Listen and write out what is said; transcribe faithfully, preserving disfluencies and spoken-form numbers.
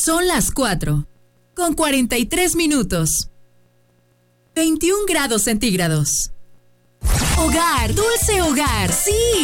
Son las cuatro, con cuarenta y tres minutos. veintiún grados centígrados. Hogar, dulce hogar, sí.